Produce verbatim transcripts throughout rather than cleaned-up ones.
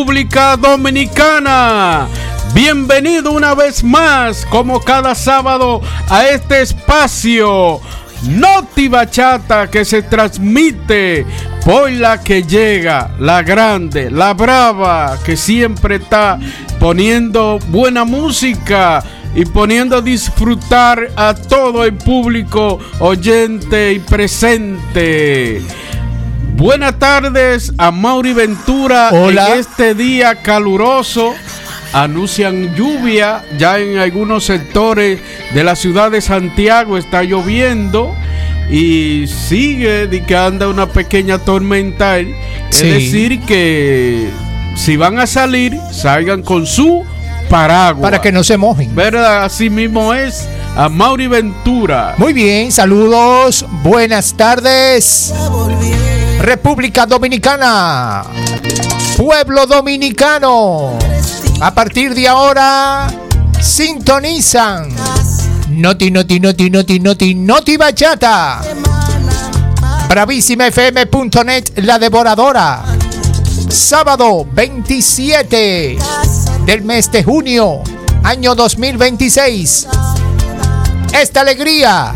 República Dominicana. Bienvenido una vez más, como cada sábado, a este espacio Noti Bachata, que se transmite por la que llega, la grande, la brava, que siempre está poniendo buena música y poniendo a disfrutar a todo el público oyente y presente. Buenas tardes a Mauri Ventura. Hola. En este día caluroso. Anuncian lluvia ya en algunos sectores de la ciudad de Santiago. Está lloviendo y sigue de que anda una pequeña tormenta. Sí. Es decir que si van a salir, salgan con su paraguas para que no se mojen. ¿Verdad? Así mismo es. A Mauri Ventura. Muy bien, saludos, buenas tardes. República Dominicana, pueblo dominicano. A partir de ahora, sintonizan Noti, Noti, Noti, Noti, Noti, Noti Bachata. Bravísima F M punto net, la devoradora. Sábado veintisiete del mes de junio, año dos mil veintiséis. Esta alegría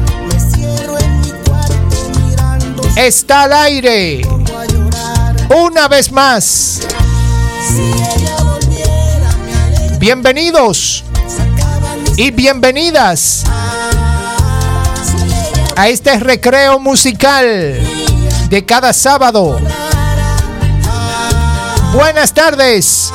está al aire. Una vez más. Bienvenidos y bienvenidas a este recreo musical de cada sábado. Buenas tardes.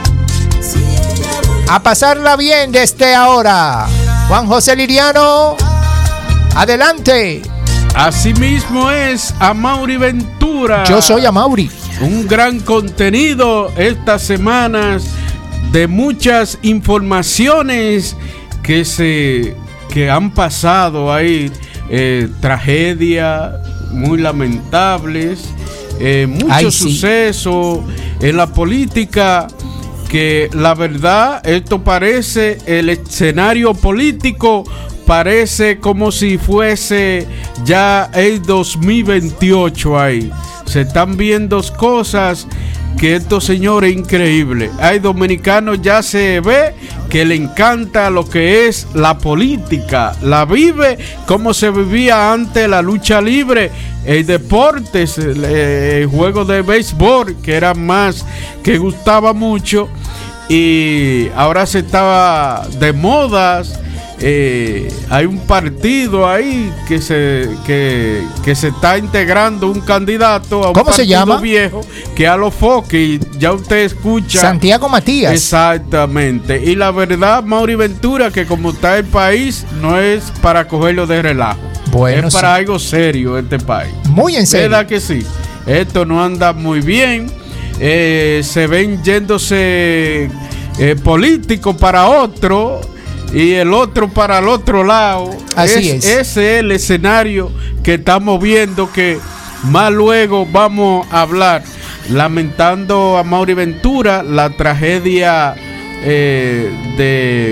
A pasarla bien desde ahora. Juan José Liriano, adelante. Así mismo es, Amaury Ventura. Yo soy Amaury. Un gran contenido estas semanas de muchas informaciones que se que han pasado ahí, eh, tragedias muy lamentables, eh, muchos Ay, sí. sucesos en la política, que la verdad esto parece el escenario político. Parece como si fuese ya el dos mil veintiocho ahí. Se están viendo cosas que estos señores increíbles. Hay dominicanos, ya se ve que le encanta lo que es la política. La vive como se vivía antes la lucha libre, el deporte, el, el juego de béisbol, que era más, que gustaba mucho. Y ahora se estaba de modas. Eh, hay un partido ahí que se que, que se está integrando un candidato a un ¿Cómo partido se llama? viejo, que a los foques, ya usted escucha. Santiago Matías. Exactamente. Y la verdad, Mauri Ventura, que como está el país, no es para cogerlo de relajo. Bueno, es para sí. algo serio este país. Muy en serio. ¿Verdad que sí? Esto no anda muy bien. Eh, se ven yéndose eh, políticos para otro y el otro para el otro lado. Así es, es. Ese es el escenario que estamos viendo, que más luego vamos a hablar. Lamentando a Mauri Ventura la tragedia eh, de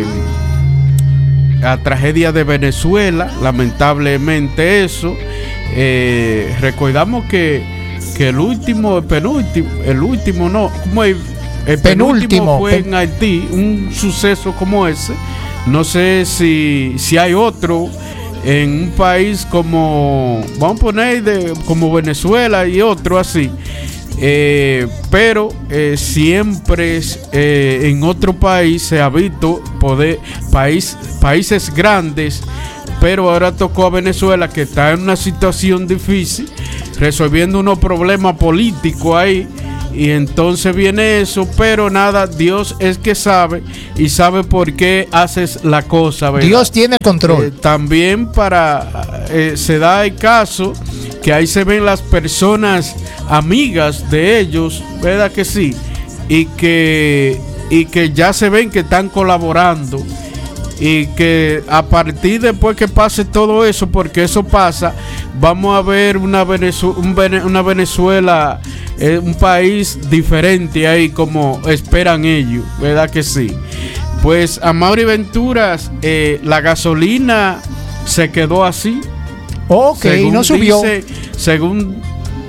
la tragedia de Venezuela, lamentablemente eso. Eh, recordamos que, que el último, el penúltimo, el último no, como el, el penúltimo, penúltimo fue en Haití, un suceso como ese. No sé si, si hay otro en un país como, vamos a poner, de, como Venezuela y otro así. Eh, pero eh, siempre eh, en otro país se ha visto poder, país, países grandes, pero ahora tocó a Venezuela, que está en una situación difícil, resolviendo unos problemas políticos ahí. Y entonces viene eso, pero nada, Dios es que sabe y sabe por qué haces la cosa, ¿verdad? Dios tiene control. Eh, también para eh, se da el caso que ahí se ven las personas amigas de ellos, ¿verdad que sí? Y que y que ya se ven que están colaborando. Y que a partir después que pase todo eso, porque eso pasa, vamos a ver una, Venezu- un Vene- una Venezuela, eh, un país diferente ahí, como esperan ellos, ¿verdad que sí? Pues a Mauri Venturas, eh, la gasolina se quedó así. Ok, según no subió. Dice, según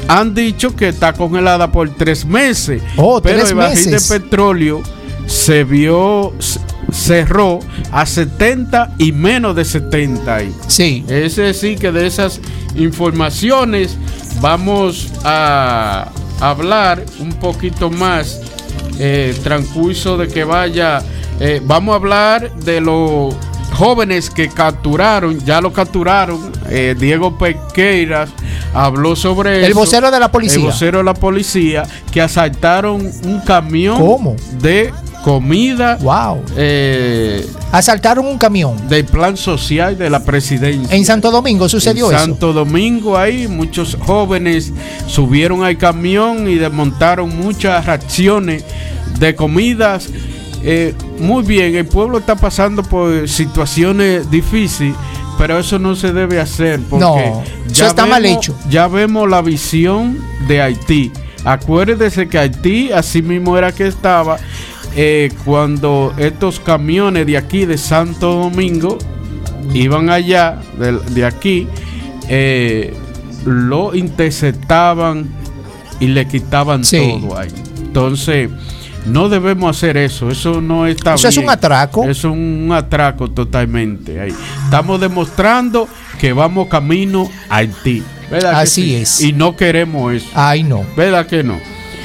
han dicho que está congelada por tres meses. Oh, pero tres el barril meses. de petróleo se vio, cerró a setenta y menos de setenta ahí. Sí. Es decir, que de esas informaciones vamos a hablar un poquito más, eh, transcurso de que vaya, eh, vamos a hablar de los jóvenes que capturaron, ya lo capturaron. eh, Diego Pequeiras habló sobre El eso. vocero de la policía. El vocero de la policía, que asaltaron un camión ¿Cómo? de comida. Wow. Eh, Asaltaron un camión. del plan social de la presidencia. En Santo Domingo sucedió en eso. Santo Domingo, ahí muchos jóvenes subieron al camión y desmontaron muchas raciones de comidas. Eh, muy bien, el pueblo está pasando por situaciones difíciles, pero eso no se debe hacer porque No, eso está vemos, mal hecho. Ya vemos la visión de Haití. Acuérdese que Haití así mismo era que estaba eh, cuando estos camiones de aquí de Santo Domingo iban allá de, de aquí, eh, lo interceptaban y le quitaban Sí. todo ahí. Entonces no debemos hacer eso, eso no está Eso bien. es un atraco. Eso es un atraco totalmente ahí. Estamos demostrando que vamos camino a Haití. ¿Verdad que Así sí? es. Y no queremos eso. Ay, no. ¿Verdad que no?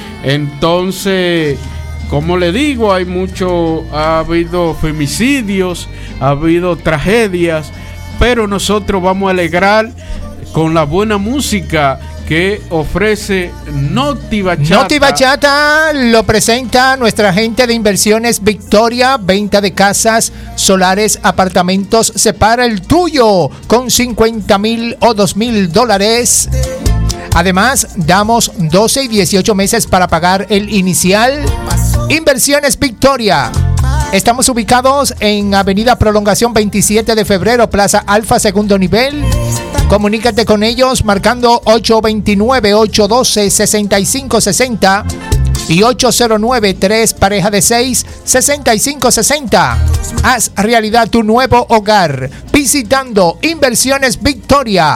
Entonces, como le digo, hay mucho, ha habido femicidios, ha habido tragedias, pero nosotros vamos a alegrar con la buena música que ofrece Noti Bachata. Noti Bachata lo presenta nuestra gente de Inversiones Victoria, venta de casas, solares, apartamentos. Separa el tuyo con cincuenta mil o dos mil dólares. Además, damos doce y dieciocho meses para pagar el inicial. Inversiones Victoria. Estamos ubicados en Avenida Prolongación veintisiete de febrero, Plaza Alfa, segundo nivel. Comunícate con ellos marcando ocho dos nueve, ocho uno dos, seis cinco seis cero y ocho cero nueve, tres pareja de seis, sesenta y cinco sesenta. Haz realidad tu nuevo hogar visitando Inversiones Victoria.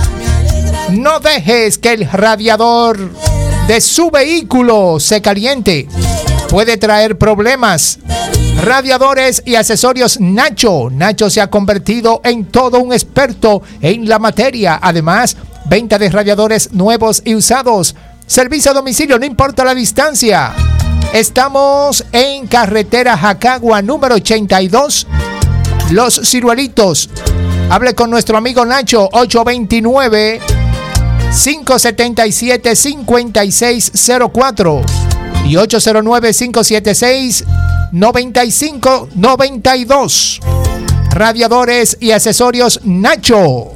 No dejes que el radiador de su vehículo se caliente. Puede traer problemas. Radiadores y accesorios Nacho. Nacho se ha convertido en todo un experto en la materia. Además, venta de radiadores nuevos y usados. Servicio a domicilio, no importa la distancia. Estamos en carretera Jacagua número ochenta y dos, Los Ciruelitos. Hable con nuestro amigo Nacho, ocho dos nueve, cinco siete siete, cinco seis cero cuatro y ocho cero nueve, cinco siete seis, nueve cinco nueve dos. Radiadores y accesorios Nacho.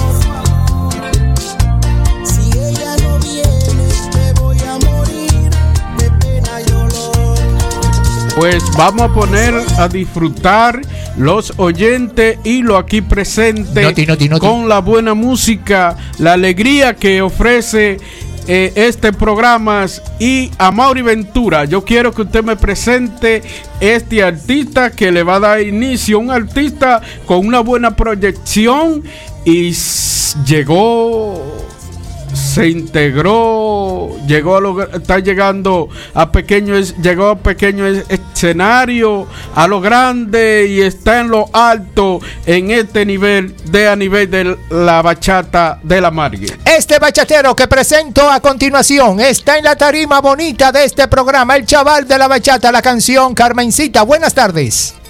Pues vamos a poner a disfrutar los oyentes y lo aquí presente Noti, noti, noti. con la buena música, la alegría que ofrece eh, este programa. Y a Mauri Ventura, yo quiero que usted me presente este artista que le va a dar inicio, un artista con una buena proyección y s- llegó, se integró, llegó a lo, está llegando a pequeños, llegó a pequeños escenario, a lo grande y está en lo alto en este nivel de a nivel de la bachata de la Margue. Este bachatero que presento a continuación está en la tarima bonita de este programa, el chaval de la bachata, la canción Carmencita. Buenas tardes.